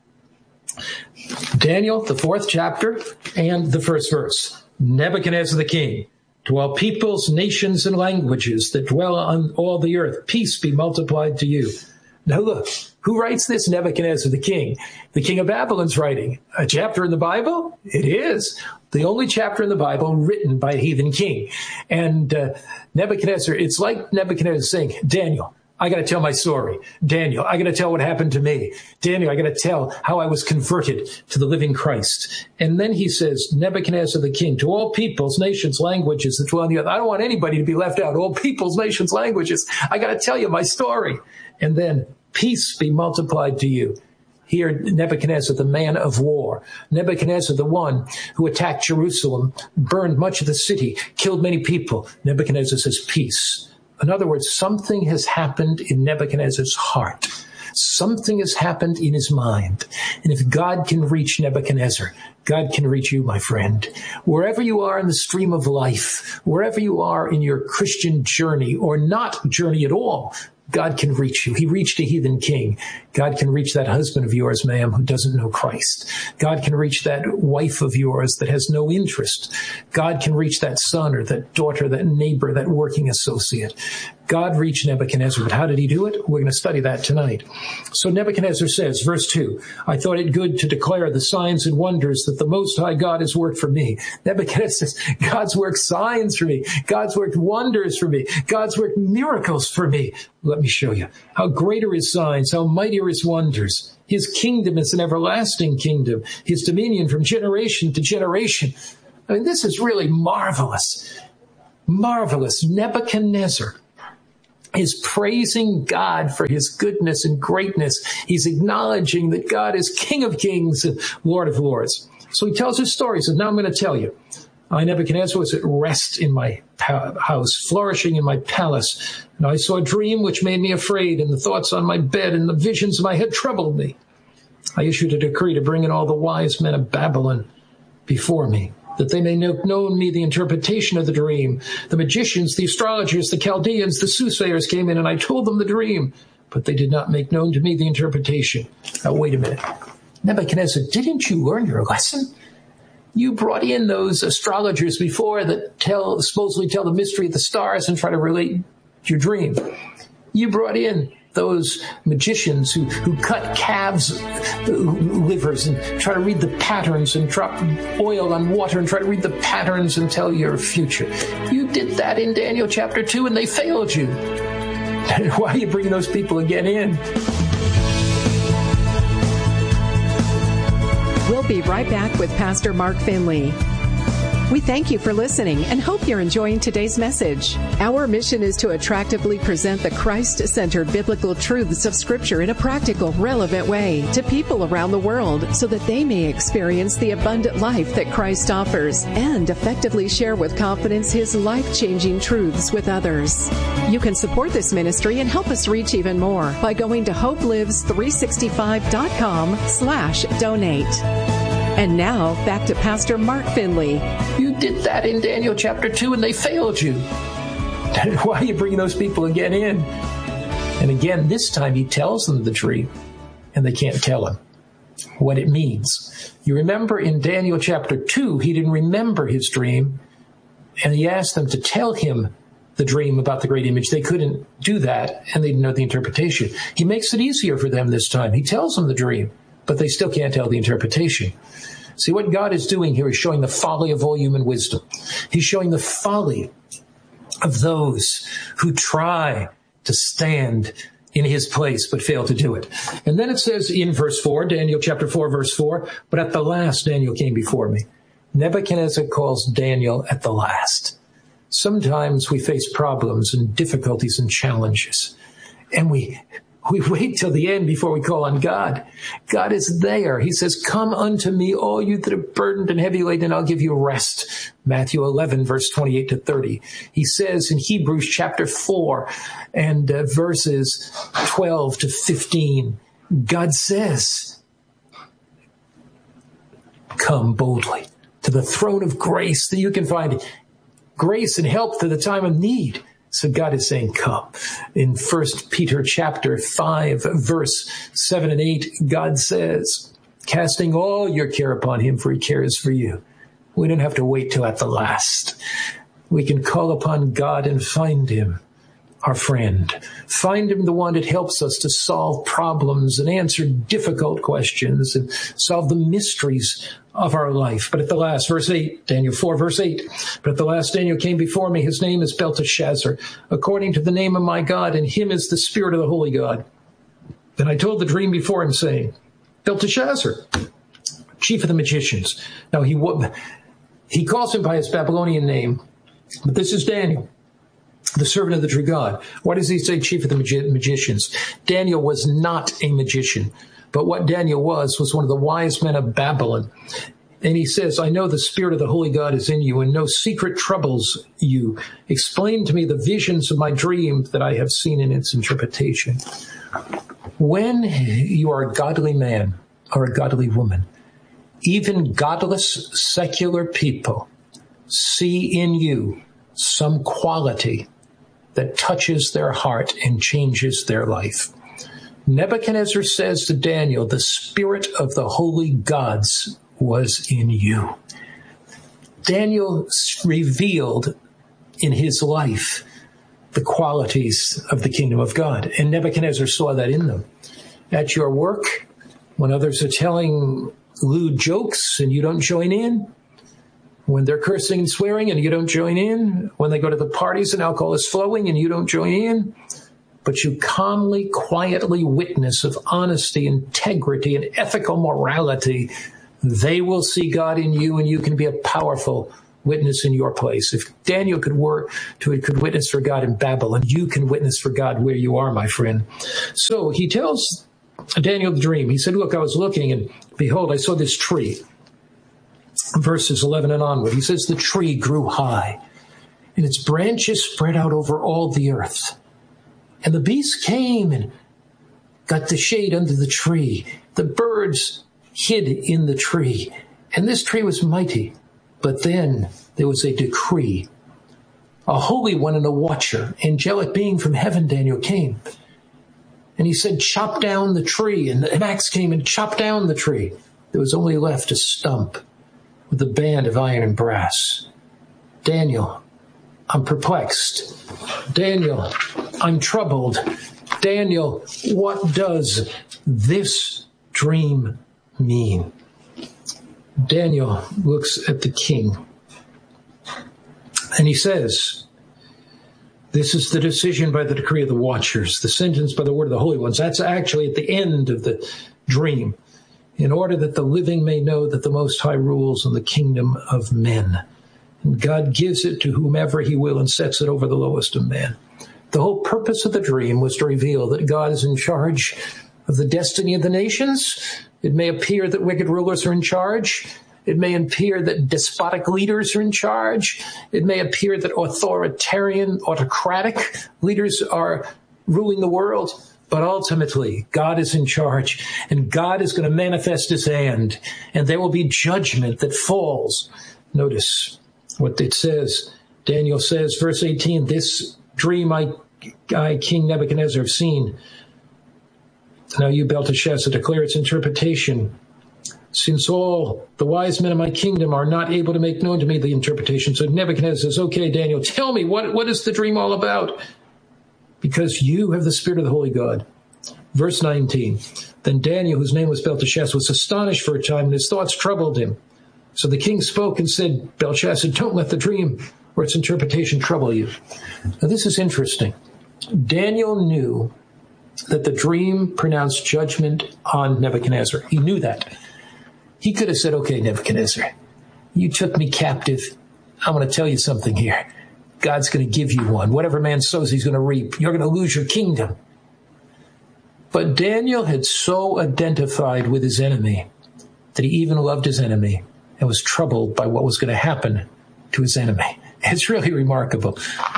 Daniel, the fourth chapter, and the first verse. "Nebuchadnezzar the king, to all peoples, nations, and languages that dwell on all the earth, peace be multiplied to you." Now look, who writes this? Nebuchadnezzar the king. The king of Babylon's writing. A chapter in the Bible? It is. The only chapter in the Bible written by a heathen king. And uh, Nebuchadnezzar, it's like Nebuchadnezzar saying, "Daniel, I got to tell my story. Daniel, I got to tell what happened to me. Daniel, I got to tell how I was converted to the living Christ." And then he says, Nebuchadnezzar the king, to all peoples, nations, languages that dwell on the earth. I don't want anybody to be left out. All peoples, nations, languages. I got to tell you my story. And then peace be multiplied to you. Here, Nebuchadnezzar, the man of war. Nebuchadnezzar, the one who attacked Jerusalem, burned much of the city, killed many people. Nebuchadnezzar says peace. In other words, something has happened in Nebuchadnezzar's heart. Something has happened in his mind. And if God can reach Nebuchadnezzar, God can reach you, my friend. Wherever you are in the stream of life, wherever you are in your Christian journey or not journey at all, God can reach you. He reached a heathen king. God can reach that husband of yours, ma'am, who doesn't know Christ. God can reach that wife of yours that has no interest. God can reach that son or that daughter, that neighbor, that working associate. God reached Nebuchadnezzar, but how did he do it? We're going to study that tonight. So Nebuchadnezzar says, verse two, I thought it good to declare the signs and wonders that the Most High God has worked for me. Nebuchadnezzar says, God's worked signs for me. God's worked wonders for me. God's worked miracles for me. Let me show you. How great are his signs, how mighty are his wonders. His kingdom is an everlasting kingdom, his dominion from generation to generation. I mean, this is really marvelous. Marvelous. Nebuchadnezzar is praising God for his goodness and greatness. He's acknowledging that God is King of kings and Lord of lords. So he tells his story. He says, now I'm going to tell you. I, Nebuchadnezzar, was at rest in my house, flourishing in my palace. And I saw a dream which made me afraid, and the thoughts on my bed and the visions of my head troubled me. I issued a decree to bring in all the wise men of Babylon before me, that they may know known me the interpretation of the dream. The magicians, the astrologers, the Chaldeans, the soothsayers came in, and I told them the dream, but they did not make known to me the interpretation. Now, wait a minute. Nebuchadnezzar, didn't you learn your lesson? You brought in those astrologers before that tell supposedly tell the mystery of the stars and try to relate your dream. You brought in those magicians who, who cut calves' livers and try to read the patterns and drop oil on water and try to read the patterns and tell your future. You did that in Daniel chapter two and they failed you. Why are you bringing those people again in? We'll be right back with Pastor Mark Finley. We thank you for listening and hope you're enjoying today's message. Our mission is to attractively present the Christ-centered biblical truths of Scripture in a practical, relevant way to people around the world so that they may experience the abundant life that Christ offers and effectively share with confidence His life-changing truths with others. You can support this ministry and help us reach even more by going to hope lives three sixty-five dot com slash donate. And now, back to Pastor Mark Finley. You did that in Daniel chapter two, and they failed you. Why are you bringing those people again in? And again, this time he tells them the dream, and they can't tell him what it means. You remember in Daniel chapter two, he didn't remember his dream, and he asked them to tell him the dream about the great image. They couldn't do that, and they didn't know the interpretation. He makes it easier for them this time. He tells them the dream, but they still can't tell the interpretation. See, what God is doing here is showing the folly of all human wisdom. He's showing the folly of those who try to stand in his place but fail to do it. And then it says in verse four, Daniel chapter four, verse four, but at the last Daniel came before me. Nebuchadnezzar calls Daniel at the last. Sometimes we face problems and difficulties and challenges, and we We wait till the end before we call on God. God is there. He says, come unto me, all you that are burdened and heavy laden, and I'll give you rest. Matthew eleven, verse twenty-eight to thirty. He says in Hebrews chapter four and uh, verses twelve to fifteen, God says, come boldly to the throne of grace that you can find grace and help to the time of need. So God is saying, come. In First Peter chapter five, verse seven and eight, God says, casting all your care upon him, for he cares for you. We don't have to wait till at the last. We can call upon God and find him, our friend. Find him, the one that helps us to solve problems and answer difficult questions and solve the mysteries of our life. But at the last, verse eight, Daniel four, verse eight, but at the last Daniel came before me. His name is Belteshazzar, according to the name of my God, and him is the spirit of the holy God. Then I told the dream before him, saying, Belteshazzar, chief of the magicians. Now he he calls him by his Babylonian name, but this is Daniel, the servant of the true God. Why does he say chief of the magi- magicians? Daniel was not a magician. But what Daniel was, was one of the wise men of Babylon. And he says, I know the spirit of the holy God is in you, and no secret troubles you. Explain to me the visions of my dream that I have seen in its interpretation. When you are a godly man or a godly woman, even godless secular people see in you some quality that touches their heart and changes their life. Nebuchadnezzar says to Daniel, the spirit of the holy gods was in you. Daniel revealed in his life the qualities of the kingdom of God, and Nebuchadnezzar saw that in them. At your work, when others are telling lewd jokes and you don't join in, when they're cursing and swearing and you don't join in, when they go to the parties and alcohol is flowing and you don't join in, but you calmly, quietly witness of honesty, integrity, and ethical morality, they will see God in you, and you can be a powerful witness in your place. If Daniel could work to it, could witness for God in Babylon, you can witness for God where you are, my friend. So he tells Daniel the dream. He said, look, I was looking, and behold, I saw this tree. Verses eleven and onward. He says, the tree grew high, and its branches spread out over all the earth. And the beasts came and got the shade under the tree. The birds hid in the tree. And this tree was mighty. But then there was a decree. A holy one and a watcher, angelic being from heaven, Daniel, came. And he said, chop down the tree. And an axe came and chopped down the tree. There was only left a stump with a band of iron and brass. Daniel, I'm perplexed. Daniel, I'm troubled. Daniel, what does this dream mean? Daniel looks at the king, and he says, this is the decision by the decree of the watchers, the sentence by the word of the holy ones. That's actually at the end of the dream, in order that the living may know that the Most High rules in the kingdom of men. And God gives it to whomever he will and sets it over the lowest of men. The whole purpose of the dream was to reveal that God is in charge of the destiny of the nations. It may appear that wicked rulers are in charge. It may appear that despotic leaders are in charge. It may appear that authoritarian, autocratic leaders are ruling the world. But ultimately, God is in charge, and God is going to manifest his hand, and there will be judgment that falls. Notice what it says. Daniel says, verse eighteen, this dream I, I, King Nebuchadnezzar, have seen. Now you, Belteshazzar, declare its interpretation. Since all the wise men of my kingdom are not able to make known to me the interpretation. So Nebuchadnezzar says, okay, Daniel, tell me, what, what is the dream all about? Because you have the spirit of the holy God. Verse nineteen, then Daniel, whose name was Belteshazzar, was astonished for a time, and his thoughts troubled him. So the king spoke and said, Belshazzar, don't let the dream or its interpretation trouble you. Now this is interesting. Daniel knew that the dream pronounced judgment on Nebuchadnezzar. He knew that. He could have said, okay, Nebuchadnezzar, you took me captive. I'm going to tell you something here. God's going to give you one. Whatever man sows, he's going to reap. You're going to lose your kingdom. But Daniel had so identified with his enemy that he even loved his enemy and was troubled by what was going to happen to his enemy. It's really remarkable.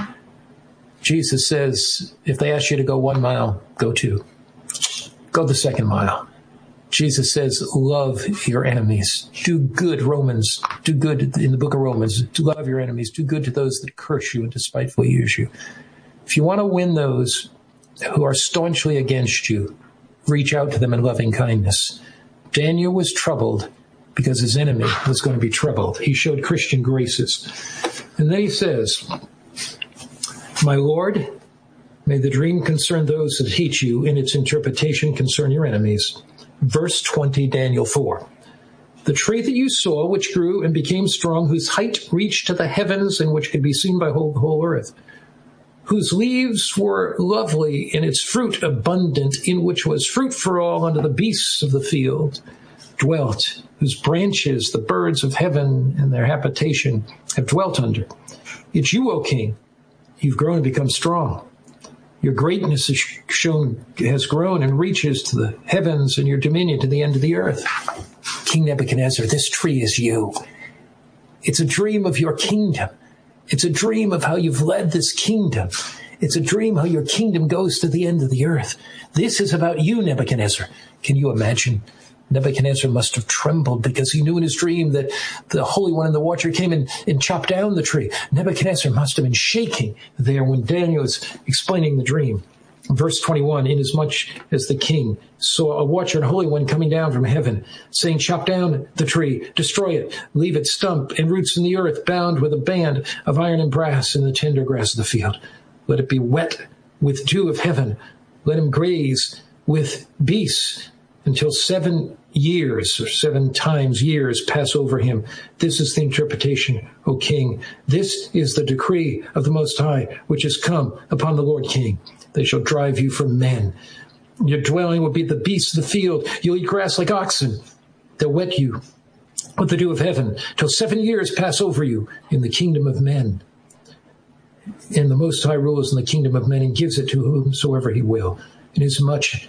Jesus says, if they ask you to go one mile, go two. Go the second mile. Jesus says, love your enemies. Do good, Romans. Do good in the book of Romans. To love your enemies. Do good to those that curse you and despitefully use you. If you want to win those who are staunchly against you, reach out to them in loving kindness. Daniel was troubled because his enemy was going to be troubled. He showed Christian graces. And then he says, my Lord, may the dream concern those that hate you, and its interpretation concern your enemies. Verse twenty, Daniel four. The tree that you saw, which grew and became strong, whose height reached to the heavens and which could be seen by whole, the whole earth, whose leaves were lovely and its fruit abundant, in which was fruit for all unto the beasts of the field, dwelt, whose branches the birds of heaven and their habitation have dwelt under. It's you, O king. You've grown and become strong. Your greatness is shown, has grown and reaches to the heavens, and your dominion to the end of the earth. King Nebuchadnezzar, this tree is you. It's a dream of your kingdom. It's a dream of how you've led this kingdom. It's a dream how your kingdom goes to the end of the earth. This is about you, Nebuchadnezzar. Can you imagine? Nebuchadnezzar must have trembled because he knew in his dream that the Holy One and the Watcher came and, and chopped down the tree. Nebuchadnezzar must have been shaking there when Daniel is explaining the dream. Verse twenty-one, inasmuch as the king saw a watcher and Holy One coming down from heaven, saying, chop down the tree, destroy it, leave its stump and roots in the earth, bound with a band of iron and brass in the tender grass of the field. Let it be wet with dew of heaven. Let him graze with beasts until seven years or seven times years pass over him. This is the interpretation, O king. This is the decree of the Most High, which has come upon the Lord King. They shall drive you from men. Your dwelling will be the beasts of the field. You'll eat grass like oxen. They'll wet you with the dew of heaven till seven years pass over you in the kingdom of men. And the Most High rules in the kingdom of men and gives it to whomsoever he will. Inasmuch